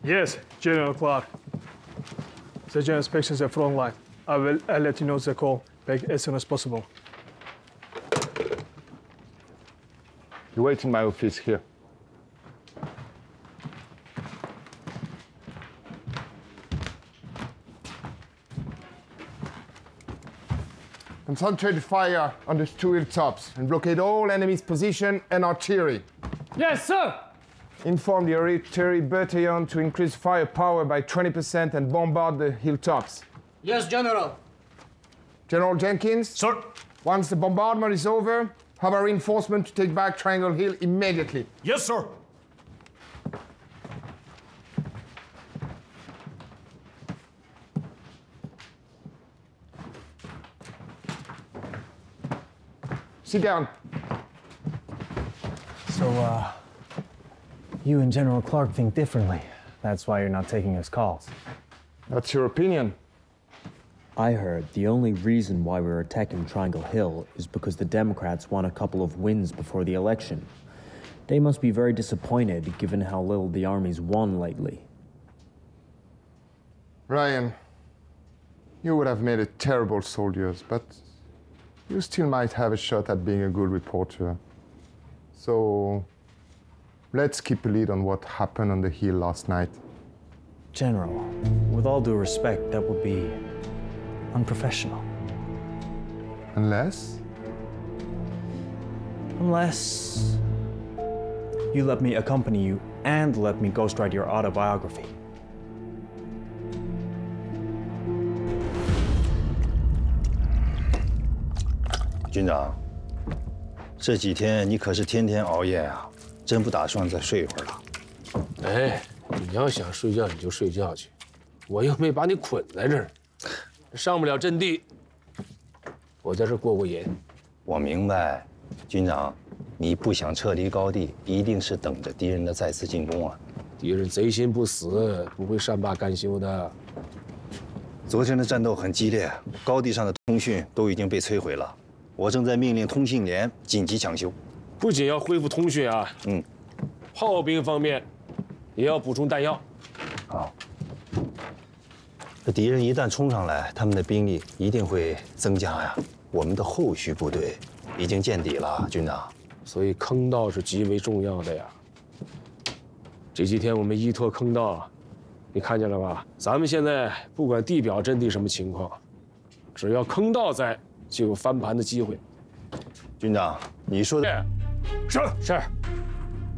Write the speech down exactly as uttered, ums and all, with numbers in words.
Yes, General Clark. The general inspections are front line. I will I'll let you know the call back as soon as possible. You wait in my office here. Concentrate fire on the two hilltops and blockade all enemy's position and artillery. Yes, sir! Inform the artillery battalion to increase firepower by twenty percent and bombard the hilltops. Yes, General. General Jenkins? Sir. Once the bombardment is over, have a reinforcement to take back Triangle Hill immediately. Yes, sir. Sit down. So, uh, you and General Clark think differently. That's why you're not taking his calls. That's your opinion. I heard the only reason why we're attacking Triangle Hill is because the Democrats won a couple of wins before the election. They must be very disappointed given how little the army's won lately. Ryan, you would have made a terrible soldier, but you still might have a shot at being a good reporter. So, let's keep a lead on what happened on the hill last night. General, with all due respect, that would be unprofessional. Unless? Unless you let me accompany you and let me ghostwrite your autobiography. General, 军长，这几天你可是天天熬夜啊，真不打算再睡一会儿了？ 哎，你要想睡觉你就睡觉去，我又没把你捆在这儿，上不了阵地，我在这过过瘾。 我明白，军长，你不想撤离高地，一定是等着敌人的再次进攻啊。 敌人贼心不死，不会善罢甘休的。 昨天的战斗很激烈，高地上的通讯都已经被摧毁了。 我正在命令通信连紧急抢修， 不仅要恢复通讯啊， 嗯， 炮兵方面也要补充弹药。 好，这敌人一旦冲上来，他们的兵力一定会增加呀。我们的后续部队已经见底了，军长， 所以坑道是极为重要的呀。这几天我们依托坑道，你看见了吧？咱们现在不管地表阵地什么情况，只要坑道在。 就有翻盘的机会， 军长，你说的是是。